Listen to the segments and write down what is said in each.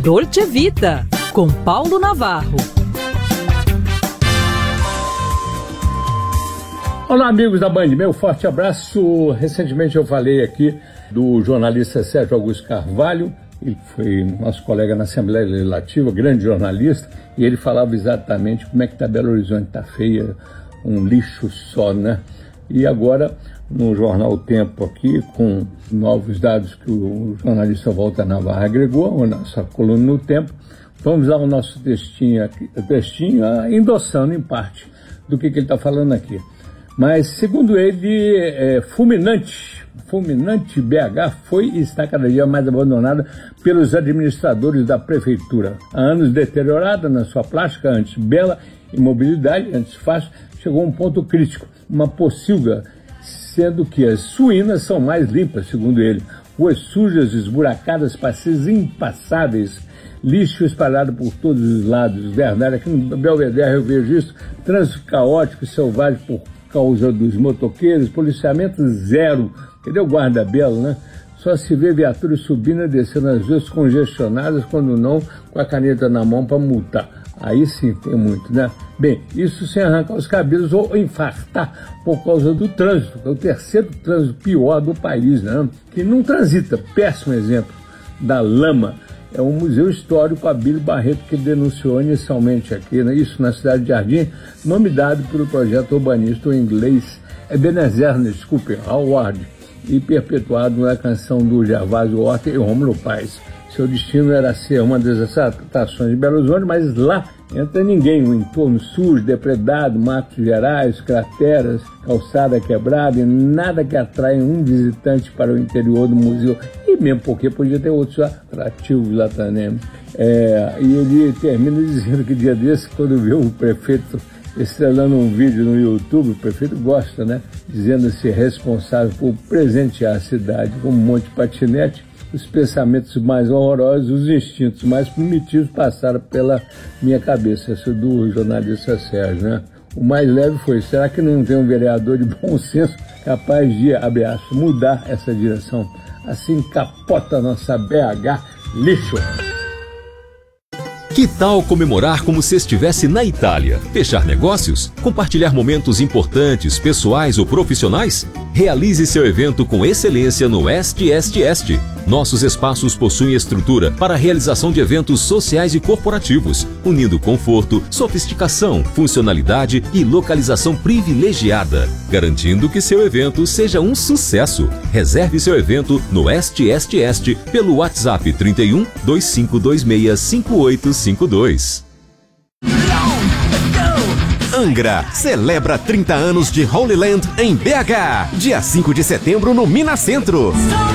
Dolce Vita, com Paulo Navarro. Olá, amigos da Band, meu forte abraço. Recentemente eu falei aqui do jornalista Sérgio Augusto Carvalho, ele foi nosso colega na Assembleia Legislativa, grande jornalista, e ele falava exatamente como é que está Belo Horizonte, está feia, um lixo só, né? E agora, no jornal O Tempo aqui, com novos dados que o jornalista Walter Navarro agregou, a nossa coluna no Tempo, vamos ao nosso textinho endossando em parte do que ele está falando aqui. Mas, segundo ele, fulminante BH foi e está cada dia mais abandonada pelos administradores da prefeitura. Há anos deteriorada na sua plástica, antes bela, e mobilidade, antes fácil, chegou a um ponto crítico, uma pocilga, sendo que as suínas são mais limpas, segundo ele. Ruas sujas, esburacadas, passeios impassáveis, lixo espalhado por todos os lados. Verdade, aqui no Belvedere eu vejo isso, trânsito caótico e selvagem por causa dos motoqueiros, policiamento zero. Cadê o guarda-belo, né? Só se vê viaturas subindo e descendo as ruas congestionadas, quando não, com a caneta na mão para multar. Aí sim tem muito, né? Bem, isso sem arrancar os cabelos ou infartar por causa do trânsito, que é o terceiro trânsito pior do país, né? Que não transita. Péssimo exemplo da lama. É um museu histórico, Abílio Barreto, que denunciou inicialmente aqui, né? Isso na cidade de Jardim, nome dado pelo projeto urbanístico em inglês Ebenezer Howard, e perpetuado na canção do Gervásio Horta e Rômulo Paes. Seu destino era ser uma das atrações de Belo Horizonte, mas lá entra ninguém, o entorno sujo, depredado, matos gerais, crateras, calçada quebrada, e nada que atrai um visitante para o interior do museu, e mesmo porque podia ter outros atrativos lá também. E ele termina dizendo que dia desse, quando viu o prefeito estrelando um vídeo no YouTube, o prefeito gosta, né? Dizendo-se responsável por presentear a cidade com um monte de patinete, os pensamentos mais horrorosos, os instintos mais primitivos passaram pela minha cabeça, essa do jornalista Sérgio, né? O mais leve foi, será que não tem um vereador de bom senso capaz de, abre aspas, mudar essa direção? Assim capota a nossa BH lixo. Que tal comemorar como se estivesse na Itália? Fechar negócios? Compartilhar momentos importantes, pessoais ou profissionais? Realize seu evento com excelência no Est. Nossos espaços possuem estrutura para a realização de eventos sociais e corporativos, unindo conforto, sofisticação, funcionalidade e localização privilegiada, garantindo que seu evento seja um sucesso. Reserve seu evento no Est pelo WhatsApp 31 2526 5852. Angra celebra 30 anos de Holy Land em BH, dia 5 de setembro no Minas Centro.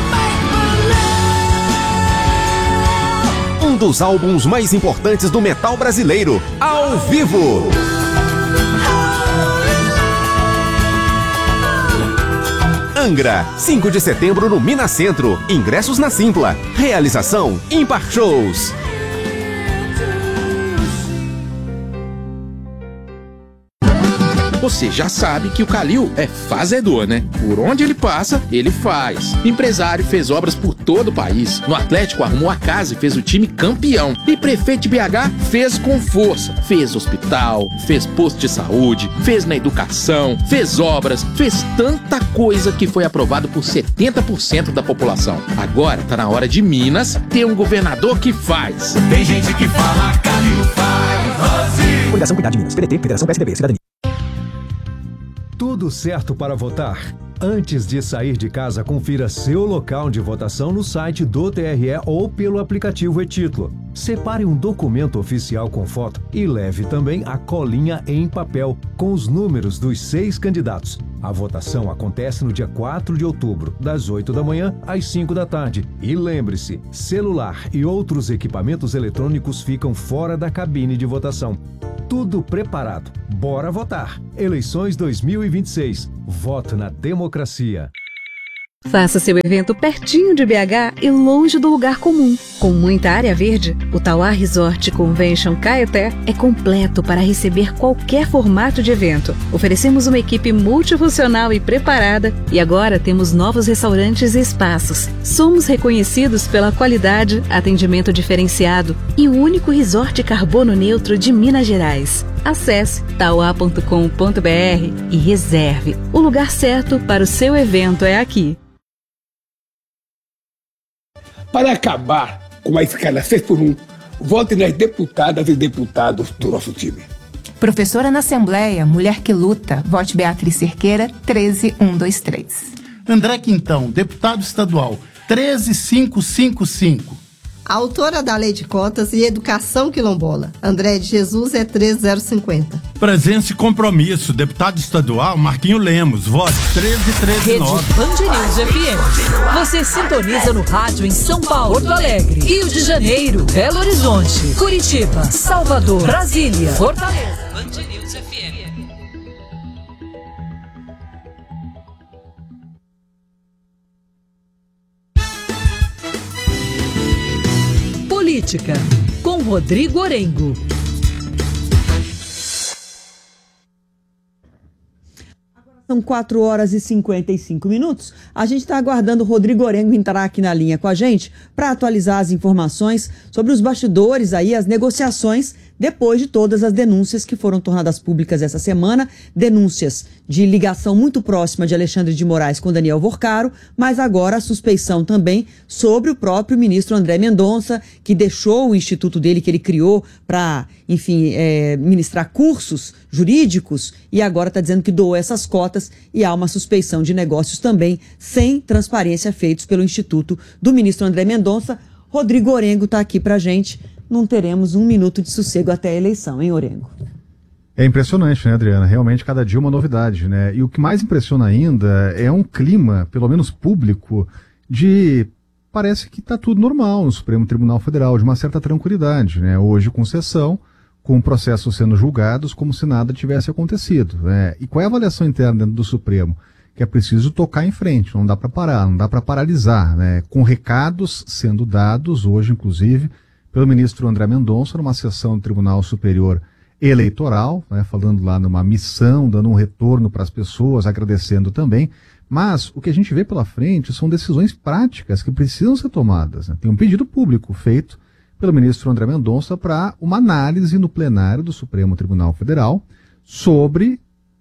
Um dos álbuns mais importantes do metal brasileiro, ao vivo. Angra, 5 de setembro no Minas Centro. Ingressos na Simpla. Realização Impar Shows. Você já sabe que o Calil é fazedor, né? Por onde ele passa, ele faz. Empresário, fez obras por todo o país. No Atlético arrumou a casa e fez o time campeão. E prefeito de BH fez com força. Fez hospital, fez posto de saúde, fez na educação, fez obras, fez tanta coisa que foi aprovado por 70% da população. Agora tá na hora de Minas ter um governador que faz. Tem gente que fala, Calil faz. Fundação Cuidar de Minas, PDT, Federação PSDB, Cidadania. Tudo certo para votar? Antes de sair de casa, confira seu local de votação no site do TRE ou pelo aplicativo e-Título. Separe um documento oficial com foto e leve também a colinha em papel com os números dos 6 candidatos. A votação acontece no dia 4 de outubro, das 8 da manhã às 5 da tarde. E lembre-se, celular e outros equipamentos eletrônicos ficam fora da cabine de votação. Tudo preparado. Bora votar. Eleições 2026. Voto na democracia. Faça seu evento pertinho de BH e longe do lugar comum. Com muita área verde, o Tauá Resort Convention Caeté é completo para receber qualquer formato de evento. Oferecemos uma equipe multifuncional e preparada e agora temos novos restaurantes e espaços. Somos reconhecidos pela qualidade, atendimento diferenciado e o único resort carbono neutro de Minas Gerais. Acesse tauá.com.br e reserve. O lugar certo para o seu evento é aqui. Para acabar com a escala 6x1, vote nas deputadas e deputados do nosso time. Professora na Assembleia, mulher que luta. Vote Beatriz Cerqueira, 13123. André Quintão, deputado estadual, 13555. Autora da Lei de Cotas e Educação Quilombola, André de Jesus, é 13050. Presença e compromisso, deputado estadual, Marquinho Lemos, vote 13139. Rede Band News FM. Você sintoniza no rádio em São Paulo, Porto Alegre, Rio de Janeiro, Belo Horizonte, Curitiba, Salvador, Brasília, Fortaleza. Band News FM. Política, com Rodrigo Orengo. São 4 horas e 55 minutos. A gente está aguardando o Rodrigo Orengo entrar aqui na linha com a gente para atualizar as informações sobre os bastidores aí, as negociações, depois de todas as denúncias que foram tornadas públicas essa semana, denúncias de ligação muito próxima de Alexandre de Moraes com Daniel Vorcaro, mas agora a suspeição também sobre o próprio ministro André Mendonça, que deixou o instituto dele, que ele criou para, enfim, ministrar cursos jurídicos, e agora está dizendo que doou essas cotas, e há uma suspeição de negócios também sem transparência feitos pelo instituto do ministro André Mendonça. Rodrigo Orengo está aqui para a gente. Não teremos um minuto de sossego até a eleição, hein, Orengo? É impressionante, né, Adriana? Realmente, cada dia uma novidade, né? E o que mais impressiona ainda é um clima, pelo menos público, de... Parece que está tudo normal no Supremo Tribunal Federal, de uma certa tranquilidade, né? Hoje, com sessão, com processos sendo julgados, como se nada tivesse acontecido, né? E qual é a avaliação interna dentro do Supremo? Que é preciso tocar em frente, não dá para parar, não dá para paralisar, né? Com recados sendo dados, hoje, inclusive, pelo ministro André Mendonça, numa sessão do Tribunal Superior Eleitoral, né, falando lá numa missão, dando um retorno para as pessoas, agradecendo também. Mas o que a gente vê pela frente são decisões práticas que precisam ser tomadas, né? Tem um pedido público feito pelo ministro André Mendonça para uma análise no plenário do Supremo Tribunal Federal sobre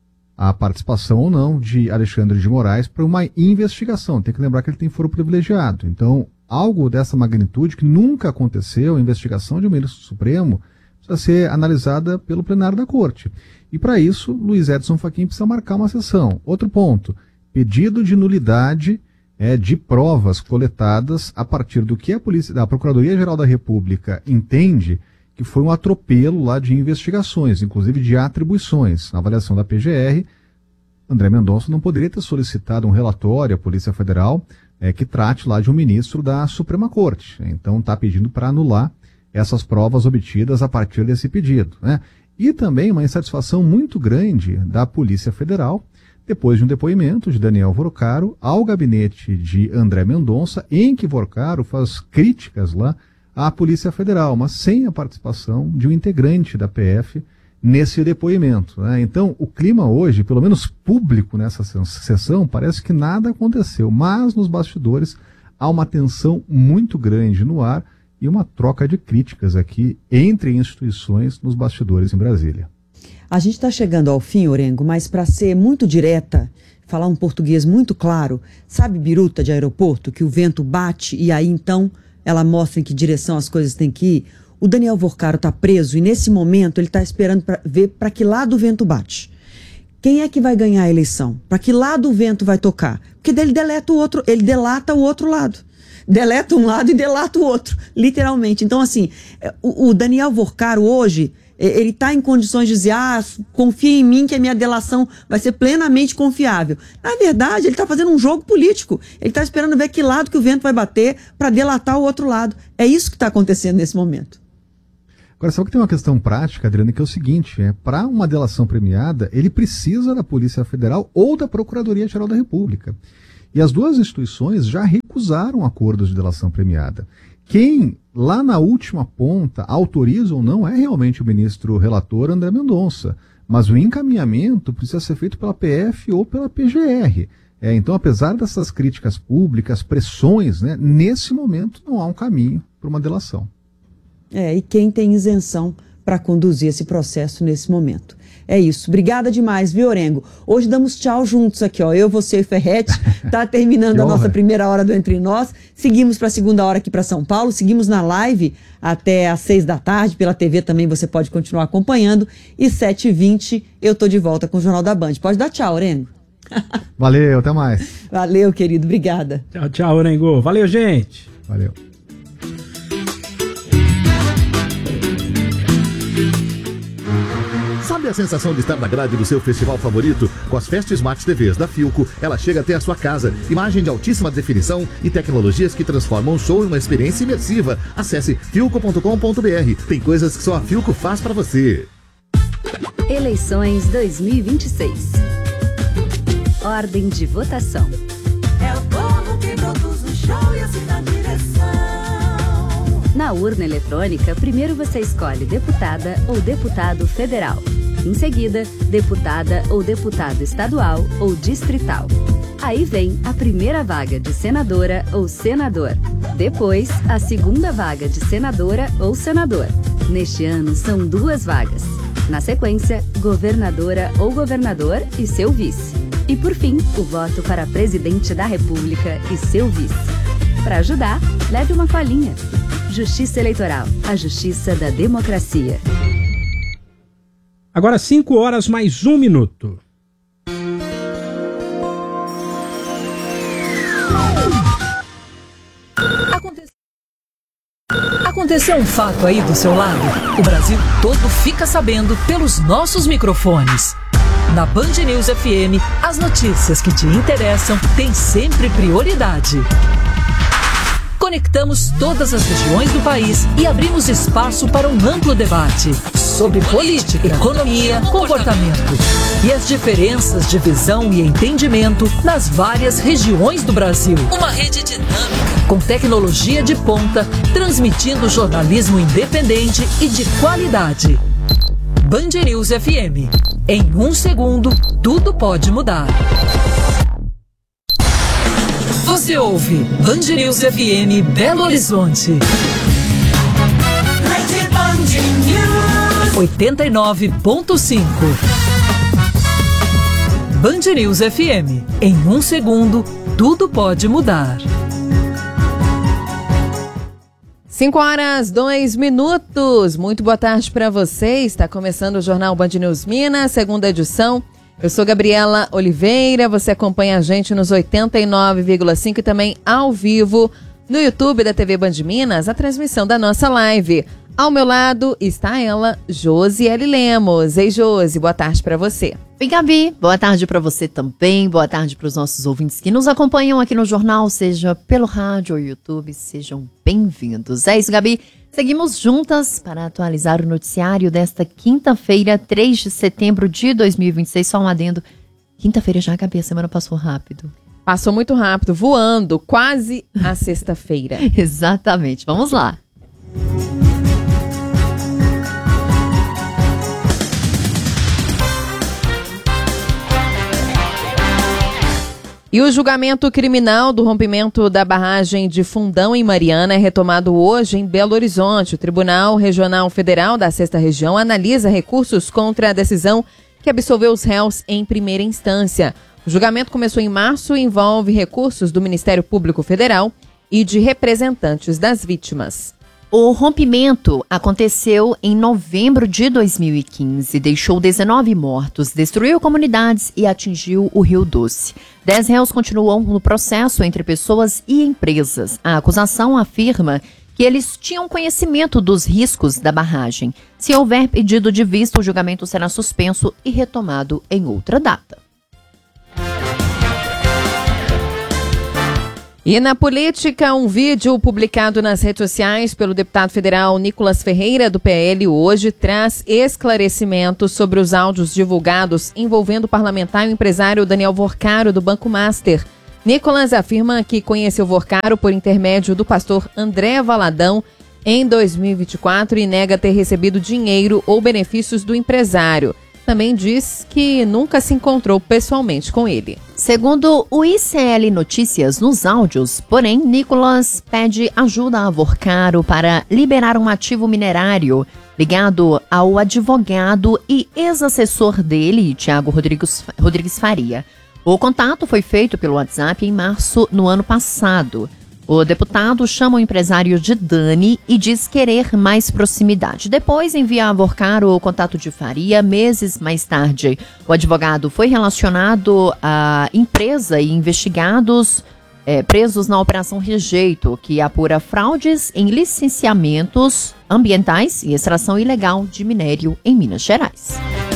a participação ou não de Alexandre de Moraes para uma investigação. Tem que lembrar que ele tem foro privilegiado. Então, algo dessa magnitude que nunca aconteceu, a investigação de um ministro do Supremo, precisa ser analisada pelo plenário da Corte. E para isso, Luiz Edson Fachin precisa marcar uma sessão. Outro ponto, pedido de nulidade de provas coletadas a partir do que a Procuradoria-Geral da República entende que foi um atropelo lá de investigações, inclusive de atribuições. Na avaliação da PGR, André Mendonça não poderia ter solicitado um relatório à Polícia Federal que trate lá de um ministro da Suprema Corte. Então está pedindo para anular essas provas obtidas a partir desse pedido, né? E também uma insatisfação muito grande da Polícia Federal, depois de um depoimento de Daniel Vorcaro ao gabinete de André Mendonça, em que Vorcaro faz críticas lá à Polícia Federal, mas sem a participação de um integrante da PF nesse depoimento, né? Então, o clima hoje, pelo menos público nessa sessão, parece que nada aconteceu, mas nos bastidores há uma tensão muito grande no ar e uma troca de críticas aqui entre instituições nos bastidores em Brasília. A gente está chegando ao fim, Orengo, mas para ser muito direta, falar um português muito claro, sabe biruta de aeroporto, que o vento bate e aí então ela mostra em que direção as coisas têm que ir? O Daniel Vorcaro está preso e nesse momento ele está esperando para ver para que lado o vento bate. Quem é que vai ganhar a eleição? Para que lado o vento vai tocar? Porque ele deleta o outro, ele delata o outro lado. Deleta um lado e delata o outro, literalmente. Então, assim, o Daniel Vorcaro hoje, ele está em condições de dizer, confia em mim que a minha delação vai ser plenamente confiável. Na verdade, ele está fazendo um jogo político. Ele está esperando ver que lado que o vento vai bater para delatar o outro lado. É isso que está acontecendo nesse momento. Agora, sabe que tem uma questão prática, Adriana, que é o seguinte, para uma delação premiada, ele precisa da Polícia Federal ou da Procuradoria-Geral da República. E as duas instituições já recusaram acordos de delação premiada. Quem, lá na última ponta, autoriza ou não é realmente o ministro relator André Mendonça. Mas o encaminhamento precisa ser feito pela PF ou pela PGR. Então, apesar dessas críticas públicas, pressões, né, nesse momento não há um caminho para uma delação. E quem tem isenção para conduzir esse processo nesse momento? É isso. Obrigada demais, viu, Orengo? Hoje damos tchau juntos aqui, ó. Eu, você e Ferretti. Tá terminando a nossa primeira hora do Entre Nós. Seguimos para a segunda hora aqui para São Paulo. Seguimos na live até às 6 da tarde. Pela TV também você pode continuar acompanhando. E 7h20 eu tô de volta com o Jornal da Band. Pode dar tchau, Orengo. Valeu, até mais. Valeu, querido. Obrigada. Tchau, tchau, Orengo. Valeu, gente. Valeu. Sabe a sensação de estar na grade do seu festival favorito? Com as Fast Smart TVs da Philco, ela chega até a sua casa. Imagem de altíssima definição e tecnologias que transformam o show em uma experiência imersiva. Acesse philco.com.br. Tem coisas que só a Philco faz pra você. Eleições 2026. Ordem de votação. É o povo que produz o show e assim na direção. Na urna eletrônica, primeiro você escolhe deputada ou deputado federal. Em seguida, deputada ou deputado estadual ou distrital. Aí vem a primeira vaga de senadora ou senador. Depois, a segunda vaga de senadora ou senador. Neste ano, são 2 vagas. Na sequência, governadora ou governador e seu vice. E por fim, o voto para presidente da República e seu vice. Para ajudar, leve uma colinha. Justiça Eleitoral, a justiça da democracia. Agora 5 horas mais 1 minuto. Aconteceu um fato aí do seu lado? O Brasil todo fica sabendo pelos nossos microfones. Na Band News FM, as notícias que te interessam têm sempre prioridade. Conectamos todas as regiões do país e abrimos espaço para um amplo debate sobre política, economia, comportamento e as diferenças de visão e entendimento nas várias regiões do Brasil. Uma rede dinâmica, com tecnologia de ponta, transmitindo jornalismo independente e de qualidade. Band News FM. Em 1 segundo, tudo pode mudar. Você ouve Band News FM Belo Horizonte. 89.5. Band News FM. Em 1 segundo, tudo pode mudar. 5 horas, 2 minutos. Muito boa tarde para você. Está começando o Jornal Band News Minas, segunda edição. Eu sou Gabriela Oliveira, você acompanha a gente nos 89,5 e também ao vivo no YouTube da TV Band Minas, a transmissão da nossa live. Ao meu lado está ela, Josiele Lemos. Ei, Josi, boa tarde para você. Oi, Gabi. Boa tarde para você também. Boa tarde para os nossos ouvintes que nos acompanham aqui no jornal, seja pelo rádio ou YouTube. Sejam bem-vindos. É isso, Gabi. Seguimos juntas para atualizar o noticiário desta quinta-feira, 3 de setembro de 2026. Só um adendo. Quinta-feira já, Gabi, a semana passou rápido. Passou muito rápido, voando, quase a sexta-feira. Exatamente. Vamos lá. E o julgamento criminal do rompimento da barragem de Fundão em Mariana é retomado hoje em Belo Horizonte. O Tribunal Regional Federal da 6ª Região analisa recursos contra a decisão que absolveu os réus em primeira instância. O julgamento começou em março e envolve recursos do Ministério Público Federal e de representantes das vítimas. O rompimento aconteceu em novembro de 2015, deixou 19 mortos, destruiu comunidades e atingiu o Rio Doce. 10 réus continuam no processo entre pessoas e empresas. A acusação afirma que eles tinham conhecimento dos riscos da barragem. Se houver pedido de vista, o julgamento será suspenso e retomado em outra data. E na política, um vídeo publicado nas redes sociais pelo deputado federal Nicolas Ferreira, do PL, hoje traz esclarecimentos sobre os áudios divulgados envolvendo o parlamentar e o empresário Daniel Vorcaro, do Banco Master. Nicolas afirma que conheceu Vorcaro por intermédio do pastor André Valadão em 2024 e nega ter recebido dinheiro ou benefícios do empresário. Também diz que nunca se encontrou pessoalmente com ele. Segundo o ICL Notícias nos áudios, porém, Nicolas pede ajuda a Vorcaro para liberar um ativo minerário ligado ao advogado e ex-assessor dele, Tiago Rodrigues Faria. O contato foi feito pelo WhatsApp em março no ano passado. O deputado chama o empresário de Dani e diz querer mais proximidade. Depois envia a Vorcaro o contato de Faria. Meses mais tarde, o advogado foi relacionado à empresa e investigados presos na Operação Rejeito, que apura fraudes em licenciamentos ambientais e extração ilegal de minério em Minas Gerais.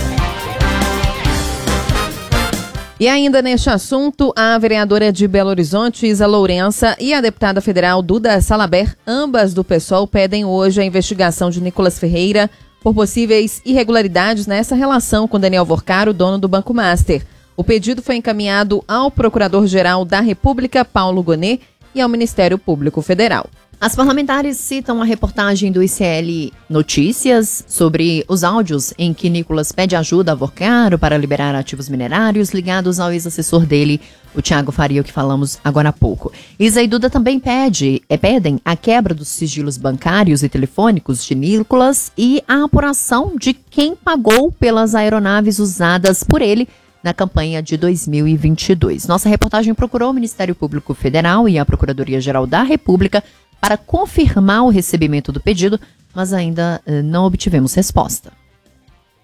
E ainda neste assunto, a vereadora de Belo Horizonte, Isa Lourença, e a deputada federal Duda Salaber, ambas do PSOL, pedem hoje a investigação de Nicolas Ferreira por possíveis irregularidades nessa relação com Daniel Vorcaro, dono do Banco Master. O pedido foi encaminhado ao Procurador-Geral da República, Paulo Gonet, e ao Ministério Público Federal. As parlamentares citam a reportagem do ICL Notícias sobre os áudios em que Nicolas pede ajuda a Vorcaro para liberar ativos minerários ligados ao ex-assessor dele, o Tiago Faria, que falamos agora há pouco. Isa e Duda também pedem a quebra dos sigilos bancários e telefônicos de Nicolas e a apuração de quem pagou pelas aeronaves usadas por ele na campanha de 2022. Nossa reportagem procurou o Ministério Público Federal e a Procuradoria-Geral da República para confirmar o recebimento do pedido, mas ainda não obtivemos resposta.